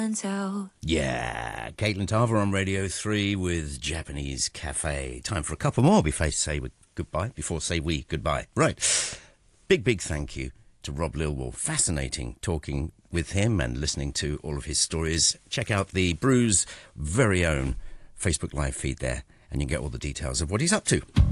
Yeah, Caitlin Tarver on Radio 3 with Japanese Cafe. Time for a couple more before say we goodbye. Right. Big thank you to Rob Lilwall. Fascinating talking with him and listening to all of his stories. Check out the Brew's very own Facebook Live feed there and you get all the details of what he's up to.